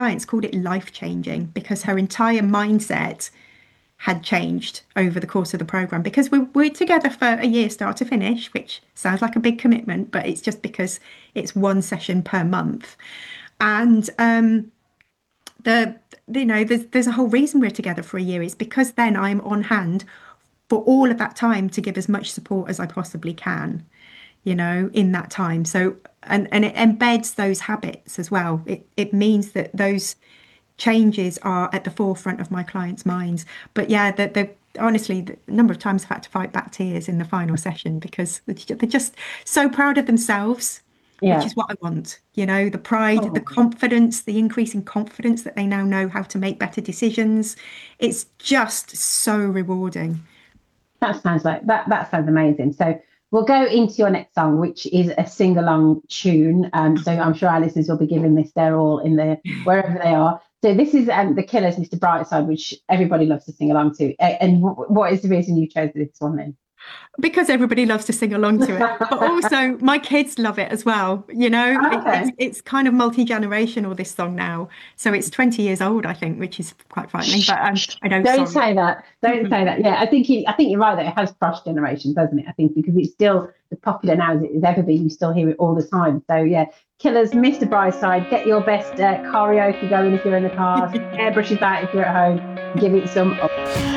clients called it life changing because her entire mindset had changed over the course of the program, because we're together for a year start to finish, which sounds like a big commitment, but it's just because it's one session per month. And the there's a whole reason we're together for a year. Is because then I'm on hand for all of that time to give as much support as I possibly can, in that time. So, and it embeds those habits as well. It means that those changes are at the forefront of my clients' minds. But yeah, honestly, the number of times I've had to fight back tears in the final session because they're just so proud of themselves, which Yeah. is what I want. The pride, the Oh, confidence, the increasing confidence that they now know how to make better decisions. It's just so rewarding. that sounds like that sounds amazing. So we'll go into your next song, which is a sing-along tune. So I'm sure our listeners will be giving this their all in the wherever they are. So this is The Killers, Mr. Brightside, which everybody loves to sing along to. And what is the reason you chose this one then? Because everybody loves to sing along to it, but also my kids love it as well. It's Okay. it's kind of multi-generational, this song now. So it's 20 years old, I think, which is quite frightening. But I know, Don't sorry. say that. Don't say that. Yeah, I think you're right that it has crossed generations, doesn't it? I think because it's still as popular now as it has ever been. You still hear it all the time. So yeah, Killers, Mr. Brightside. Get your best karaoke going if you're in the car. Airbrushes out if you're at home. Give it some.